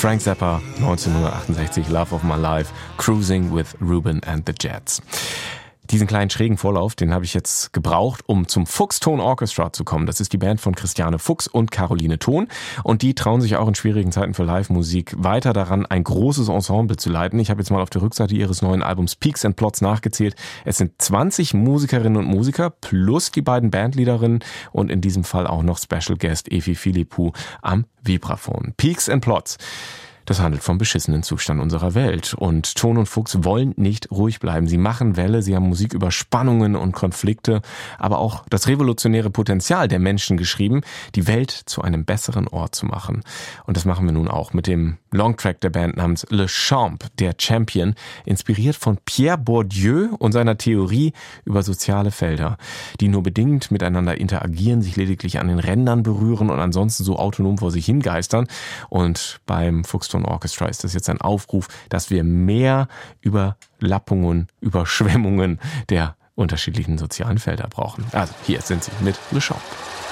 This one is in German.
Frank Zappa, 1968, Love of My Life, Cruising with Ruben and the Jets. Diesen kleinen schrägen Vorlauf, den habe ich jetzt gebraucht, um zum Fuchs-Ton Orchestra zu kommen. Das ist die Band von Christiane Fuchs und Caroline Thon. Und die trauen sich auch in schwierigen Zeiten für Live-Musik weiter daran, ein großes Ensemble zu leiten. Ich habe jetzt mal auf der Rückseite ihres neuen Albums Peaks and Plots nachgezählt. Es sind 20 Musikerinnen und Musiker plus die beiden Bandleaderinnen und in diesem Fall auch noch Special Guest Efi Philippou am Vibraphon. Peaks and Plots. Das handelt vom beschissenen Zustand unserer Welt. Und Thon und Fuchs wollen nicht ruhig bleiben. Sie machen Welle, sie haben Musik über Spannungen und Konflikte, aber auch das revolutionäre Potenzial der Menschen geschrieben, die Welt zu einem besseren Ort zu machen. Und das machen wir nun auch mit dem Longtrack der Band namens Le Champ, der Champion, inspiriert von Pierre Bourdieu und seiner Theorie über soziale Felder, die nur bedingt miteinander interagieren, sich lediglich an den Rändern berühren und ansonsten so autonom vor sich hingeistern. Und beim Fuchs-Ton Orchestra ist das jetzt ein Aufruf, dass wir mehr Überlappungen, Überschwemmungen der unterschiedlichen sozialen Felder brauchen. Also hier sind sie mit Le Champ.